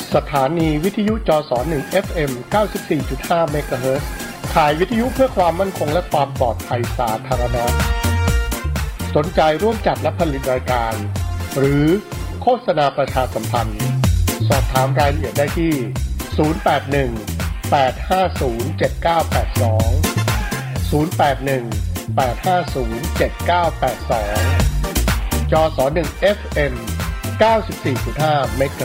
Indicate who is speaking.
Speaker 1: สถานีวิทยุจส1 FM 94.5 เมกะเฮิรตซ์ขายวิทยุเพื่อความมั่นคงและความปลอดภัยสาธารณะสนใจร่วมจัดและผลิตรายการหรือโฆษณาประชาสัมพันธ์สอบถามรายละเอียดได้ที่ 081-850-7982 081-850-7982 จส1 FM 94.5 เมกะ